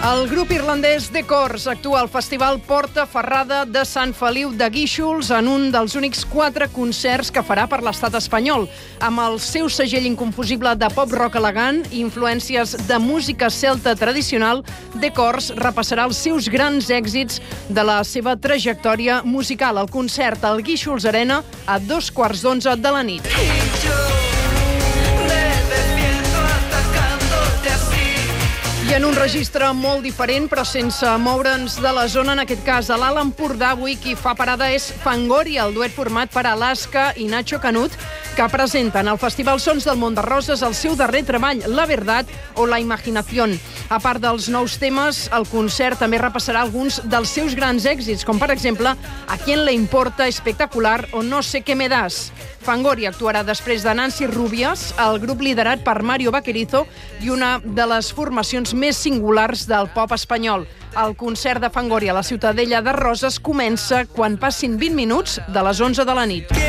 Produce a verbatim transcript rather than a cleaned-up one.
El grup irlandès The Corrs actua al Festival Porta Ferrada de Sant Feliu de Guíxols en un dels únics quatre concerts que farà per l'estat espanyol. Amb el seu segell inconfusible de pop-rock elegant i influències de música celta tradicional, The Corrs repassarà els seus grans èxits de la seva trajectòria musical. El concert al Guíxols Arena a dos quarts d'onze de la nit. I en un registre molt diferent, però sense moure'ns de la zona, en aquest cas a l'Alt Empordà, avui qui fa parada és Fangoria, el duet format per Alaska i Nacho Canut, que presenten al Festival Sons del Mont de Roses el seu darrer treball, La Verdad o La Imaginación. A part dels nous temes, el concert també repassarà alguns dels seus grans èxits, com per exemple A quien le importa, Espectacular o No sé qué me das. Fangoria actuarà després de Nancy Rubias, el grup liderat per Mario Vaquerizo i una de les formacions més singulars del pop espanyol. El concert de Fangoria a la Ciutadella de Roses comença quan passin vint minuts de les onze de la nit.